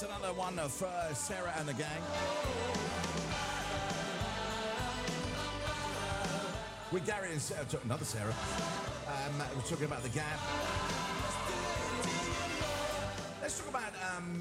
That's another one for Sarah and the gang. With Gary and Sarah, another Sarah. We're talking about the Gap. Let's talk about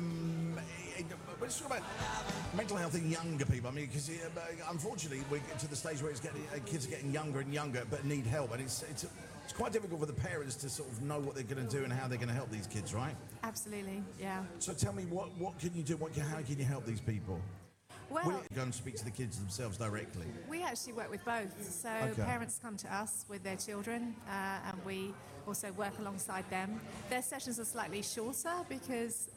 mental health in younger people. I mean, because unfortunately we get to the stage where it's getting kids are getting younger and younger, but need help, and it's quite difficult for the parents to sort of know what they're going to do and how they're going to help these kids, right? Absolutely, yeah. So tell me, what can you do? How can you help these people? Well, Will you go and speak to the kids themselves directly? We actually work with both. So parents come to us with their children, and we also work alongside them. Their sessions are slightly shorter because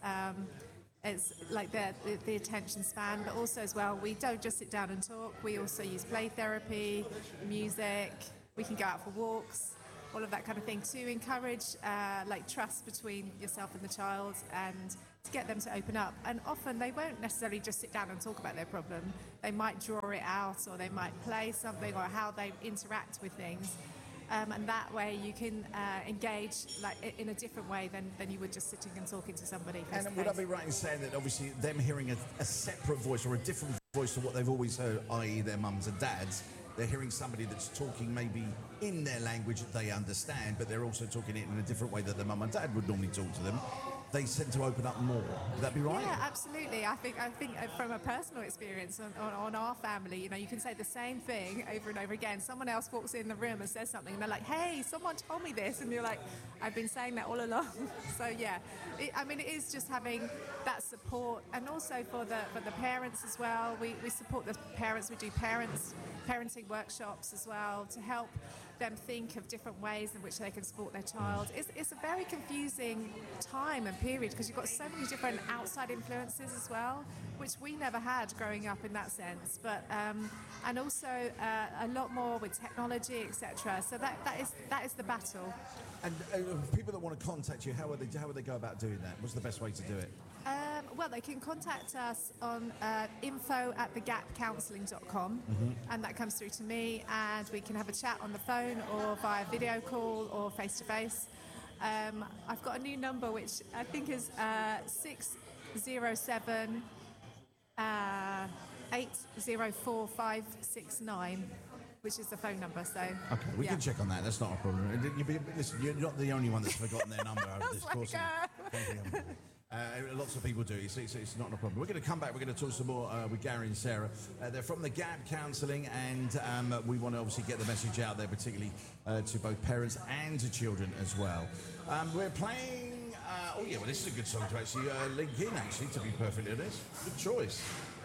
it's like the attention span, but also as well, we don't just sit down and talk. We also use play therapy, music. We can go out for walks, all of that kind of thing to encourage trust between yourself and the child and to get them to open up. And often they won't necessarily just sit down and talk about their problem. They might draw it out, or they might play something, or how they interact with things. And that way you can engage in a different way than you would just sitting and talking to somebody face to face. And would I be right in saying that obviously them hearing a separate voice or a different voice to what they've always heard, i.e. their mums and dads, they're hearing somebody that's talking maybe in their language that they understand, but they're also talking it in a different way that their mum and dad would normally talk to them, they tend to open up more. Would that be right? Yeah, absolutely. I think from a personal experience on our family, you can say the same thing over and over again. Someone else walks in the room and says something, and they're like, "Hey, someone told me this," and you're like, "I've been saying that all along." So yeah, it is just having that support, and also for the parents as well. We support the parents. We do parenting workshops as well to help them think of different ways in which they can support their child. It's a very confusing time and period because you've got so many different outside influences as well, which we never had growing up in that sense. But and also a lot more with technology, etc. So that is the battle. And people that want to contact you, how would they go about doing that? What's the best way to do it? Well, they can contact us on info@thegapcounselling.com, and that comes through to me, and we can have a chat on the phone or via video call or face to face. I've got a new number which I think is 607 804569. Which is the phone number, so... Okay, we can check on that, that's not a problem. Listen, you're not the only one that's forgotten their number over this course. Lots of people do, you see, so it's not a problem. We're going to come back, we're going to talk some more with Gary and Sarah. They're from the Gap Counselling, and we want to obviously get the message out there, particularly to both parents and to children as well. We're playing... this is a good song to actually link in, actually, to be perfectly honest. Good choice.